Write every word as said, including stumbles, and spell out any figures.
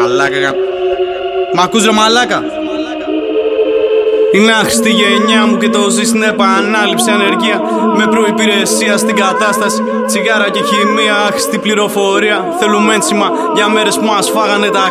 μαλάκα. Μ' ακούς ρε μαλάκα? Είναι άχρηστη η γενιά μου και το ζει στην επανάληψη. Ανεργία με προϋπηρεσία στην κατάσταση. Τσιγάρα και χημεία, άχρηστη πληροφορία. Θέλουμε ένσημα για μέρες που μας φάγανε τα